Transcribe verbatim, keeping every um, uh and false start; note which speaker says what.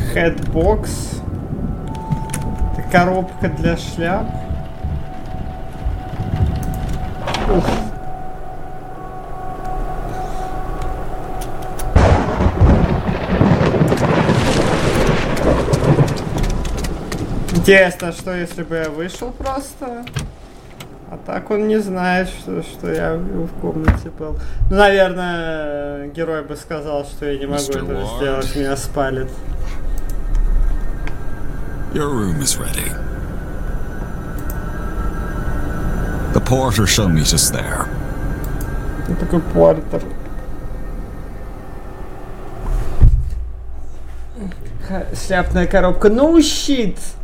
Speaker 1: Headbox. Это коробка для шляп. Уф. Интересно, что если бы я вышел просто? А так он не знает, что, что я в комнате был. Ну, наверное, герой бы сказал, что я не могу
Speaker 2: мистер
Speaker 1: этого
Speaker 2: Ward.
Speaker 1: сделать, меня спалит.
Speaker 2: Your room is ready. The porter shall meet us there.
Speaker 1: Ну, такой портер. Ха- Шляпная коробка. Ну, щит!